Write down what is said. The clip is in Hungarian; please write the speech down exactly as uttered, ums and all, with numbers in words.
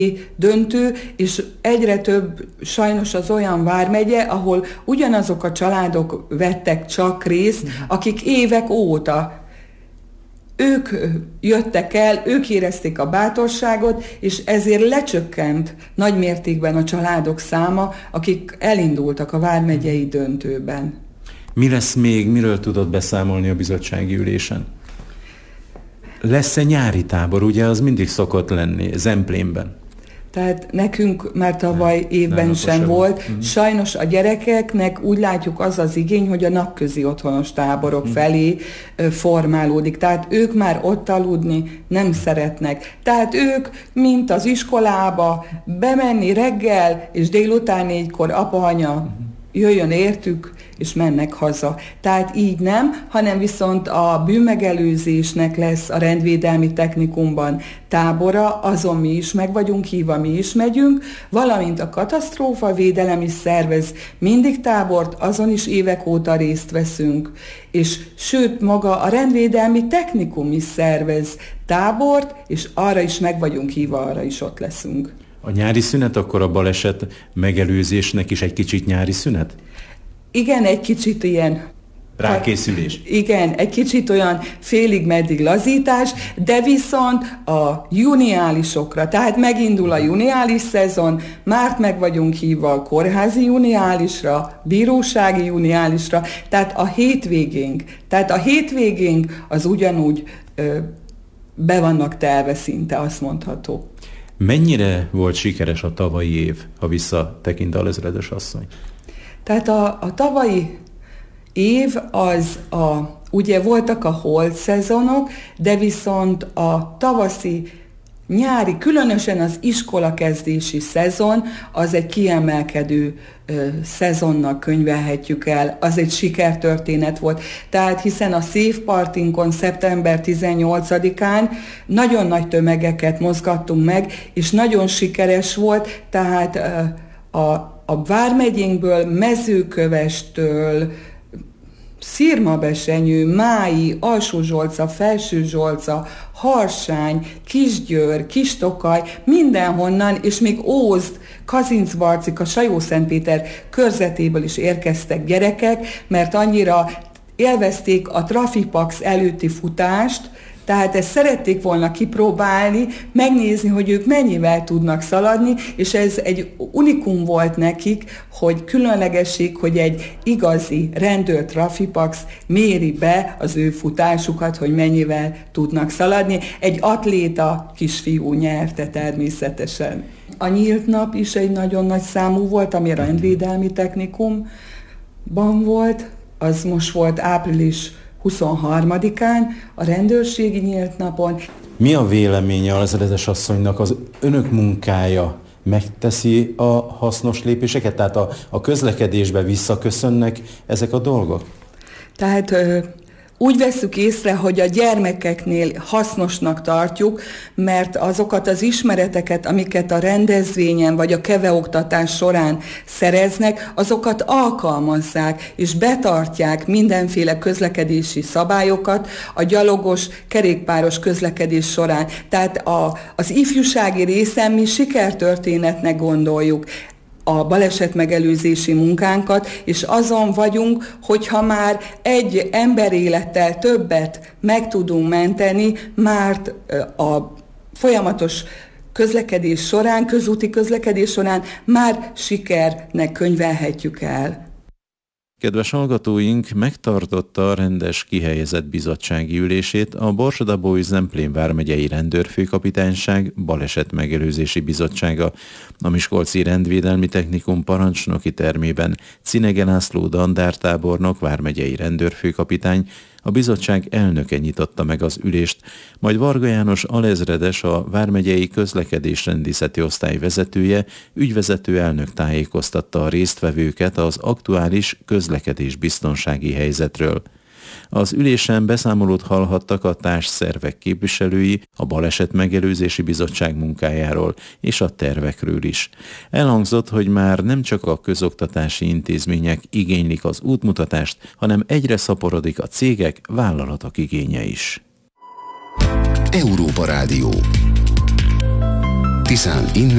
döntő, és egyre több sajnos az olyan vármegye, ahol ugyanazok a családok vettek csak részt, akik évek óta. Ők jöttek el, ők érezték a bátorságot, és ezért lecsökkent nagy mértékben a családok száma, akik elindultak a vármegyei döntőben. Mi lesz még, miről tudod beszámolni a bizottsági ülésen? Lesz-e nyári tábor? Ugye az mindig szokott lenni, Zemplénben. Tehát nekünk már tavaly évben nem, sem volt. Mm. Sajnos a gyerekeknek úgy látjuk az az igény, hogy a napközi otthonos táborok mm. felé formálódik. Tehát ők már ott aludni nem szeretnek. Tehát ők, mint az iskolába, bemenni reggel, és délután négykor apa-anya mm. jöjjön értük, és mennek haza. Tehát így nem, hanem viszont a bűnmegelőzésnek lesz a rendvédelmi technikumban tábora, azon mi is meg vagyunk hívva, mi is megyünk, valamint a katasztrófavédelem is szervez mindig tábort, azon is évek óta részt veszünk, és sőt maga a rendvédelmi technikum is szervez tábort, és arra is meg vagyunk hívva, arra is ott leszünk. A nyári szünet akkor a baleset megelőzésnek is egy kicsit nyári szünet? Igen, egy kicsit ilyen... Rákészülés. Igen, egy kicsit olyan félig-meddig lazítás, de viszont a juniálisokra, tehát megindul a juniális szezon, már meg vagyunk hívva a kórházi juniálisra, bírósági juniálisra, tehát a hétvégénk, tehát a hétvégénk az ugyanúgy ö, be vannak telve szinte, azt mondható. Mennyire volt sikeres a tavalyi év, ha visszatekint alezredes asszony? Tehát a, a tavalyi év az a, ugye voltak a holt szezonok, de viszont a tavaszi, nyári, különösen az iskolakezdési szezon, az egy kiemelkedő ö, szezonnak könyvelhetjük el, az egy sikertörténet volt. Tehát hiszen a Safe Partinkon szeptember tizennyolcadikán nagyon nagy tömegeket mozgattunk meg, és nagyon sikeres volt, tehát ö, a A vármegyénkből, Mezőkövestől, Szirmabesenyő, Mályi, Alsó-Zsolca, Felső-Zsolca, Harsány, Kisgyőr, Kistokaj, mindenhonnan, és még Ózd, Kazincbarcika, Sajó-Szentpéter körzetéből is érkeztek gyerekek, mert annyira élvezték a Trafipax előtti futást, tehát ezt szerették volna kipróbálni, megnézni, hogy ők mennyivel tudnak szaladni, és ez egy unikum volt nekik, hogy különlegesség, hogy egy igazi rendőr Trafipax méri be az ő futásukat, hogy mennyivel tudnak szaladni. Egy atléta kisfiú nyerte természetesen. A nyílt nap is egy nagyon nagy számú volt, ami a rendvédelmi technikumban volt, az most volt április huszonharmadikán, a rendőrségi nyílt napon. Mi a véleménye az alezredes asszonynak, az önök munkája megteszi a hasznos lépéseket? Tehát a, a közlekedésbe visszaköszönnek ezek a dolgok? Tehát ö, úgy vesszük észre, hogy a gyermekeknél hasznosnak tartjuk, mert azokat az ismereteket, amiket a rendezvényen vagy a keveoktatás során szereznek, azokat alkalmazzák és betartják mindenféle közlekedési szabályokat a gyalogos, kerékpáros közlekedés során. Tehát a, az ifjúsági részen mi sikertörténetnek gondoljuk a balesetmegelőzési munkánkat, és azon vagyunk, hogyha már egy emberélettel többet meg tudunk menteni, már a folyamatos közlekedés során, közúti közlekedés során már sikernek könyvelhetjük el. Kedves hallgatóink, megtartotta a rendes kihelyezett bizottsági ülését a Borsod-Abaúj-Zemplén vármegyei rendőrfőkapitányság balesetmegelőzési bizottsága, a Miskolci Rendvédelmi Technikum parancsnoki termében Cinege László dandártábornok vármegyei rendőrfőkapitány, a bizottság elnöke nyitotta meg az ülést, majd Varga János alezredes, a vármegyei közlekedésrendészeti osztály vezetője, ügyvezető elnök tájékoztatta a résztvevőket az aktuális közlekedésbiztonsági helyzetről. Az ülésen beszámolót hallhattak a társszervek képviselői a Balesetmegelőzési Bizottság munkájáról és a tervekről is. Elhangzott, hogy már nem csak a közoktatási intézmények igénylik az útmutatást, hanem egyre szaporodik a cégek, vállalatok igénye is. Európa Rádió. Tiszán innen